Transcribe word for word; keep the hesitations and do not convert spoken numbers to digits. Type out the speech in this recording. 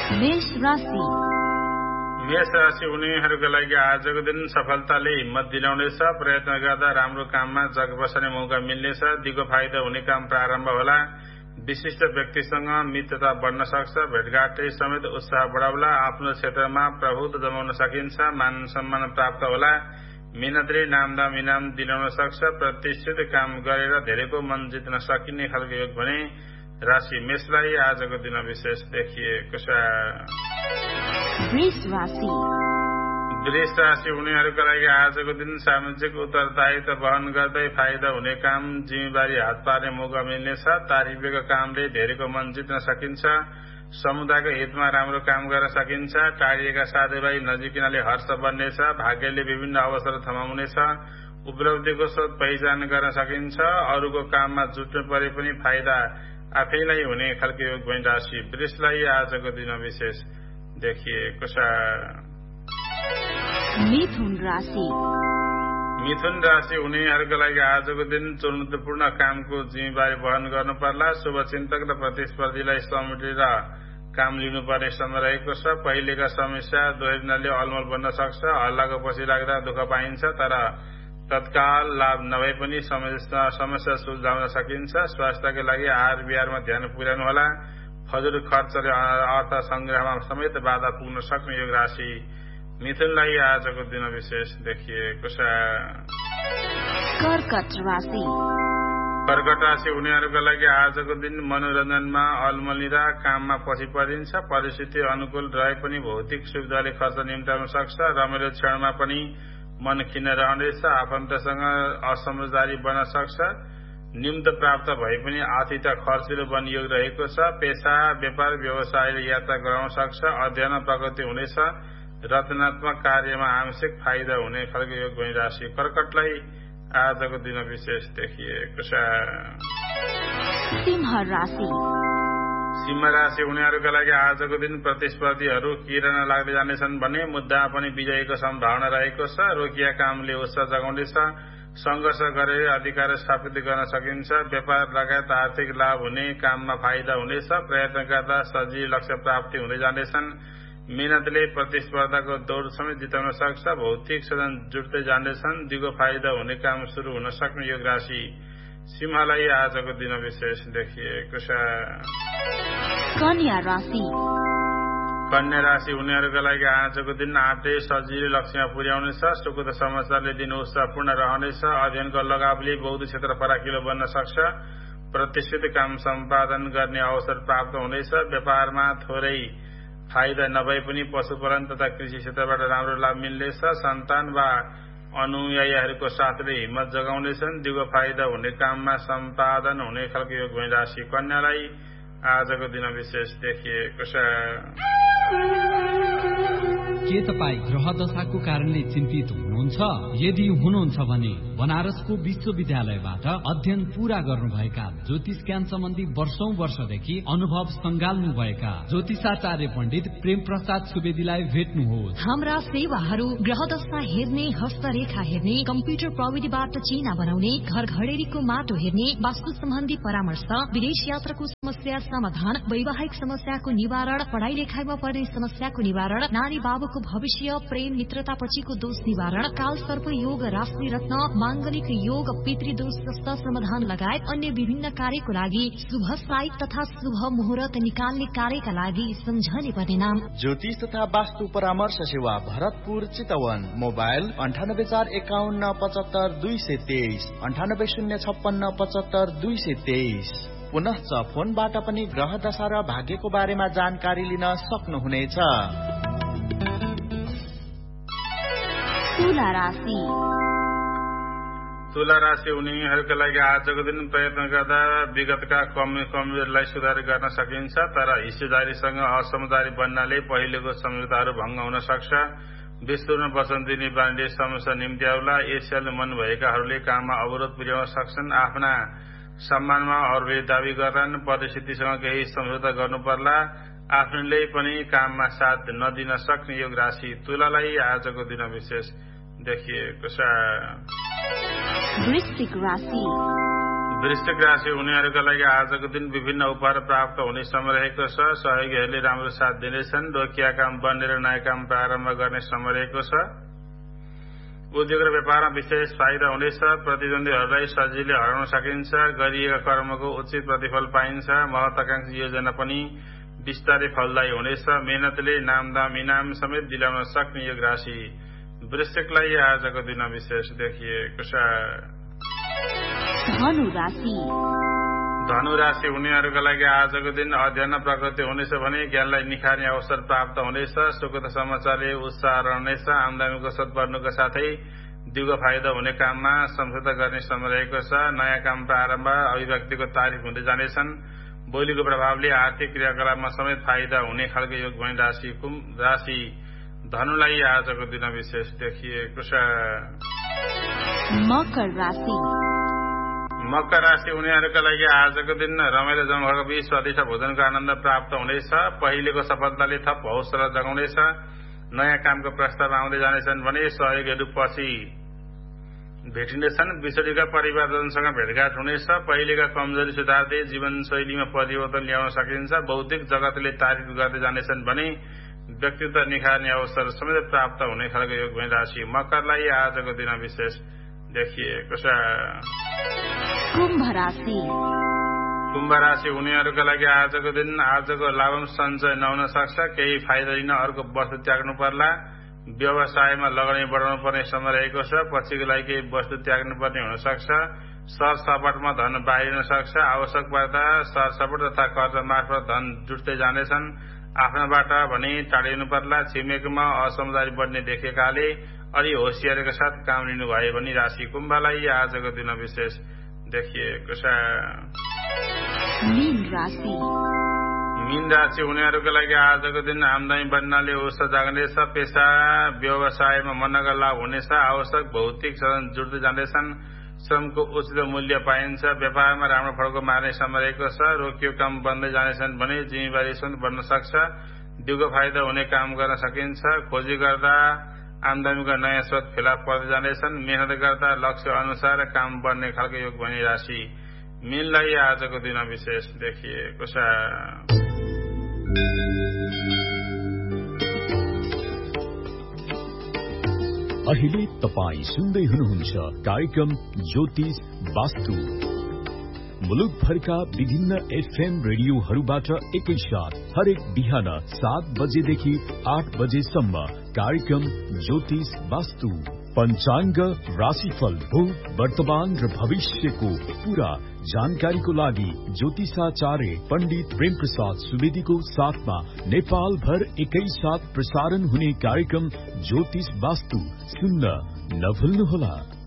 मेष राशि मेष राशि हुनेहरूका लागि आजको दिन सफलताले हिम्मत दिलाउनेछ। प्रयत्न गर्दा राम्रो काममा जग बस्ने मौका मिल्नेछ। दिगो फाइदा हुने काम प्रारम्भ होला। विशिष्ट व्यक्तिसँग मित्रता बढ्न सक्छ। भेटघाटले समेत उत्साह बढाउला। आफ्नो क्षेत्रमा प्रभुत्व जमाउन सकिन्छ। मान सम्मान प्राप्त होला। मेहनतले नामदाम इनाम दिलाउन सक्छ। प्रतिष्ठित काम गरेर धेरैको मन जित्न सकिने खालको योग भने राशि मेषलाई आजको दिन विशेष देखिएको छ। वृष राशि वृष राशि हुनेहरूका लागि आजको दिन सामाजिक उत्तरदायित्व वहन गर्दै फाइदा हुने काम जिम्मेवारी हात पार्ने मौका मिल्नेछ। तारिफेको कामले धेरैको मन जित्न सकिन्छ। समुदायको हितमा राम्रो काम गर्न सकिन्छ। टाढिएका साथीभाइ नजिकिनाले हर्ष बन्नेछ। भाग्यले विभिन्न अवसर थमाउनेछ। उपलब्धिको स्रोत पहिचान गर्न सकिन्छ। अरूको काममा जुट्नु परे पनि फाइदा आफैलाई हुने खालको योग भई राशि वृषलाई आजको दिन विशेष देखिएको छ। मिथुन राशि मिथुन राशि हुनेहरूका लागि आजको दिन चुनौतीपूर्ण कामको जिम्मेवारी वहन गर्नु पर्ला। शुभचिन्तक र प्रतिस्पर्धीलाई समेटेर काम लिनुपर्ने समय रहेको छ। पहिलेका समस्या दोहोरिनाले अलमल बन्न सक्छ। हल्लाको पछि लाग्दा दुःख पाइन्छ, तर तत्काल लाभ नभए पनि समस्या सुल्झाउन सकिन्छ। स्वास्थ्यका लागि आहार विहारमा ध्यान पुर्याउनु होला। फजुल खर्च र अर्थ संग्रहमा समेत बाधा पुग्न सक्ने योग राशि मिथुनलाई आजको दिन विशेष देखिएको छ। कर्कट राशि कर्कट राशि हुनेहरूका लागि आजको दिन मनोरञ्जनमा अलमलिँदा काममा पछि परिन्छ। परिस्थिति अनुकूल रहे पनि भौतिक सुविधाले खर्च निम्त्याउन सक्छ। रमाइलो क्षणमा पनि मन खिन्न रहनेछ। आफन्तसँग असमझदारी बन्न सक्छ। निम्त प्राप्त भए पनि आर्थिक खर्चिलो बन्ने योग रहेको छ। पेसा व्यापार व्यवसायले यात्रा गराउन सक्छ। अध्ययन प्रगति हुनेछ। रचनात्मक कार्यमा आंशिक फाइदा हुने खालको योग भई राशि कर्कटलाई आजको दिन विशेष देखिएको छ। सिंह राशि सिंह राशि हुनेहरूका लागि आजको दिन प्रतिस्पर्धीहरू किरण लाग्दै जानेछन् भने मुद्दा पनि विजयीको सम्भावना रहेको छ। रोकिया कामले उत्साह जगाउनेछ। संघर्ष गरेर अधिकार स्थापित गर्न सकिन्छ। व्यापार लगायत आर्थिक लाभ हुने काममा फाइदा हुनेछ। प्रयत्न गर्दा सजिलो लक्ष्य प्राप्ति हुँदै जानेछन्। मेहनतले प्रतिस्पर्धाको दौड समेत जिताउन सक्छ। भौतिक साधन जुट्दै जानेछन्। दिगो फाइदा हुने काम सुरु हुन सक्ने योग राशि सिंहलाई आजको दिन विशेष देखिएको छ। कन्या राशि कन्या राशि हुनेहरूका लागि आजको दिन आँटे सजिलो लक्ष्यमा पुर्याउनेछ। सुखद समाचारले दिन उत्साहपूर्ण रहनेछ। अध्ययनको लगावले बौद्धिक क्षेत्र फराकिलो बन्न सक्छ। प्रतिष्ठित काम सम्पादन गर्ने अवसर प्राप्त हुनेछ। व्यापारमा थोरै फाइदा नभए पनि पशुपालन तथा कृषि क्षेत्रबाट राम्रो लाभ मिल्नेछ। सन्तान वा अनुयायीहरूको साथले हिम्मत जगाउनेछन्। दिगो फाइदा हुने काममा सम्पादन हुने खालको योग भई राशि कन्यालाई आजको दिन विशेष देखिएको छ। के तपाईँ ग्रह दशाको कारणले चिन्तित हुनुहुन्छ? यदि हुनुहुन्छ भने बनारसको विश्वविद्यालयबाट अध्ययन पूरा गर्नुभएका ज्योतिष ज्ञान सम्बन्धी वर्षौं वर्षदेखि अनुभव संगाल्नुभएका ज्योतिषाचार्य पण्डित प्रेम प्रसाद सुवेदीलाई भेट्नुहोस्। हाम्रा सेवाहरू ग्रह दशा हेर्ने, हस्तरेखा हेर्ने, कम्प्युटर प्रविधिबाट चिना बनाउने, घर घडेरीको माटो हेर्ने, वास्तु सम्बन्धी परामर्श, विदेश यात्राको समस्या समाधान, वैवाहिक समस्याको निवारण, पढाइ लेखाइमा पर्ने समस्याको निवारण, नारी बाबुको भविष्य, प्रेम मित्रता पछिको दोष निवारण, काल सर्प योग, राशि रत्न, मांगलिक योग, पितृदोष समाधान लगायत अन्य विभिन्न कार्यको लागि शुभ साइट तथा शुभ मुहूर्त निकाल्ने कार्यका लागि सम्झने पर्ने नाम ज्योतिष तथा वास्तु परामर्श सेवा भरतपुर चितवन। मोबाइल अन्ठानब्बे चार एकाउन्न पचहत्तर दुई सय तेइस अन्ठानब्बे शून्य छप्पन्न पचहत्तर दुई सय तेइस। पुनश्च फोनबाट पनि ग्रह दशा र भाग्यको बारेमा जानकारी लिन सक्नुहुनेछ। तुला राशि तुला राशि हुनेहरूका लागि आजको दिन प्रयत्न गर्दा विगतका कमी कमजोरीलाई सुधार गर्न सकिन्छ। तर हिस्सेदारीसँग असमझदारी बन्नाले पहिलेको सम्झौताहरू भङ्ग हुन सक्छ। विस्तृतमा वचन दिने बानीले समस्या निम्त्याउला। यसैले मन भएकाहरूले काममा अवरोध पुर्याउन सक्छन्। आफ्ना सम्मानमा अरूले दावी गर्छन्। परिस्थितिसँग केही सम्झौता गर्नु पर्ला। आफ्नोले पनि काममा साथ नदिन सक्ने योग राशि तुलालाई आजको दिन विशेष देखिएको छ। वृश्चिक राशि वृश्चिक राशि उनीहरूका लागि आजको दिन विभिन्न उपहार प्राप्त हुने समय रहेको छ। सहयोगीहरूले राम्रो साथ दिनेछन्। रोकिया काम बन्ने र नयाँ काम प्रारम्भ गर्ने समय रहेको छ। उद्योग र व्यापारमा विशेष फाइदा हुनेछ। प्रतिद्वन्दीहरूलाई सजिलै हराउन सकिन्छ। गरिएका कर्मको उचित प्रतिफल पाइन्छ। महत्वाकांक्षी योजना पनि विस्तारै फलदायी हुनेछ। मेहनतले नामदाम इनाम समेत दिलाउन सक्ने योग राशि वृश्चिकलाई आजको दिन विशेष देखिएको छ। धनु राशि धनु राशि उनीहरूका लागि आजको दिन अध्ययन प्रगति हुनेछ भने ज्ञानलाई निखार्ने अवसर प्राप्त हुनेछ। सुखद समाचारले उत्साह रहनेछ। आमदामीको सद्वर्णका साथै दिगो फाइदा हुने काममा सम्झौता गर्ने समय रहेको छ। नयाँ काम प्रारम्भ अभिव्यक्तिको तारिफ हुँदै जानेछन्। बोलीको प्रभावले आर्थिक क्रियाकलापमा समेत फाइदा हुने खालको योग भनी राशि राशि धनुलाई आजको दिन विशेष देखिएको छ। मकर राशि मकर राशि उनीहरूका लागि आजको दिन रमाइलो जमघटको बीच स्वादिष्ट भोजनको आनन्द प्राप्त हुनेछ। पहिलेको सफलताले थप हौसला जगाउनेछ। नयाँ कामको प्रस्ताव आउँदै जानेछन् भने सहयोगीहरू पछि भेटिनेछन्। बिछोडीका परिवारजनसँग भेटघाट हुनेछ। पहिलेका कमजोरी सुधार्दै जीवनशैलीमा परिवर्तन ल्याउन सकिन्छ। बौद्धिक जगतले तारिफ गर्दै जानेछन् भने व्यक्तित्व निखार्ने अवसर समेत प्राप्त हुने खालको योग भनी राशि मकरलाई आजको दिन विशेष देखिएको छ। कुम्भ राशि कुम्भ राशि उनीहरूका लागि आजको दिन आजको लाभांश सञ्चय नहुन सक्छ। केही फाइदा लिन अर्को वस्तु त्याग्नु पर्ला। व्यवसायमा लगानी बढाउनु पर्ने समय रहेको छ। पछिको लागि केही वस्तु त्याग्नु पर्ने हुन सक्छ। सरसपटमा धन बाहिरिन सक्छ। आवश्यक पर्दा सरसपट तथा कर्ज मार्फत धन जुट्दै जानेछन्। आफ्नाबाट भने टाढिनु पर्ला। छिमेकमा असमझदारी बढ्ने देखेकाले अलि होसियारीका साथ काम लिनुभयो भने राशि कुम्भलाई आजको दिन विशेष देखिएको छ। मीन राशि मीन राशि उनीहरूका लागि आजको दिन आमदानी बढ्नाले उत्साह जाग्नेछ। पेसा व्यवसायमा मनका लाभ हुनेछ। आवश्यक भौतिक साधन जुट्दै जाँदैछन्। श्रमको उचित मूल्य पाइन्छ। व्यापारमा राम्रो फड्को मार्ने समय रहेको छ। रोकियो काम बन्दै जानेछन् भने जिम्मेवारी समेत बढ्न सक्छ। दिगो फाइदा हुने काम गर्न सकिन्छ। खोजी गर्दा आमदामीका नयाँ स्रोत फेला पर्दै जानेछन्। मेहनत गर्दा लक्ष्य अनुसार काम बन्ने खालको योग भनी राशि मीनलाई आजको दिन विशेष देखिएको छ। अहिले तपाई सुन्दै हुनुहुन्छ कार्यक्रम ज्योतिष वास्तु। मुलुकभरका विभिन्न एफएम रेडियोहरूबाट एकैसाथ हरेक बिहान सात बजेदेखि आठ बजेसम्म कार्यक्रम ज्योतिष वास्तु। पञ्चाङ्ग, राशिफल, भूत, वर्तमान र भविष्यको पूरा जानकारीको लागि ज्योतिषाचार्य पण्डित प्रेम प्रसाद सुवेदीको साथमा नेपाल भर एकैसाथ प्रसारण हुने कार्यक्रम ज्योतिष वास्तु सुन्न नभुल्नुहोला।